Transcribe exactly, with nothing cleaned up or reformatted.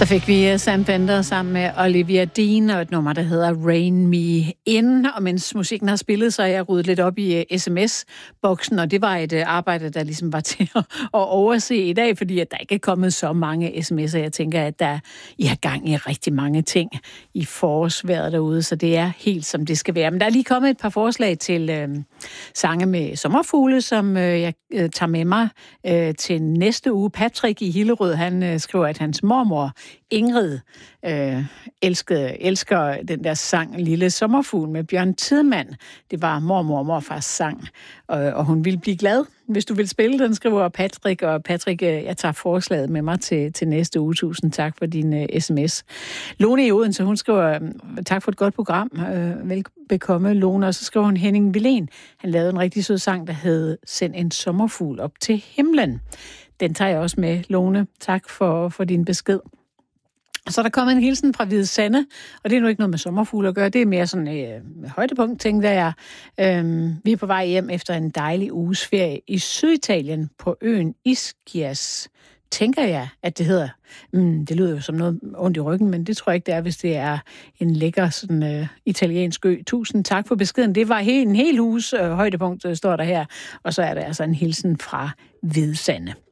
Så fik vi Sam Fender sammen med Olivia Dean og et nummer, der hedder Rain Me In. Og mens musikken har spillet, så er jeg ryddet lidt op i sms-boksen, og det var et arbejde, der ligesom var til at overse i dag, fordi at der ikke er kommet så mange sms'er. Jeg tænker, at der I har gang i rigtig mange ting i forårsvejret derude, så det er helt som det skal være. Men der er lige kommet et par forslag til øh, sange med sommerfugle, som øh, jeg øh, tager med mig øh, til næste uge. Patrick i Hillerød, han øh, skriver, at hans mormor Ingrid øh, elskede, elsker den der sang Lille Sommerfugl med Bjørn Tidemand. Det var mormor og morfars sang, og, og hun ville blive glad, hvis du vil spille den, skriver Patrick. Og Patrick, jeg tager forslaget med mig til, til næste uge. Tusind tak for din uh, sms. Lone i Odense, hun skriver, tak for et godt program. Uh, velbekomme, Lone. Og så skriver hun Henning Vilén. Han lavede en rigtig sød sang, der hed Send en sommerfugl op til himlen. Den tager jeg også med, Lone. Tak for, for din besked. Så er der kommet en hilsen fra Hvide Sande, og det er nu ikke noget med sommerfugle at gøre, det er mere sådan et øh, højdepunkt, tænker jeg. Øhm, vi er på vej hjem efter en dejlig uges ferie i Syditalien på øen Ischia, tænker jeg, at det hedder. Mm, det lyder jo som noget ondt i ryggen, men det tror jeg ikke, det er, hvis det er en lækker sådan, øh, italiensk ø. Tusind tak for beskeden. Det var he- en hel uges øh, højdepunkt, øh, står der her, og så er der altså en hilsen fra Hvide Sande.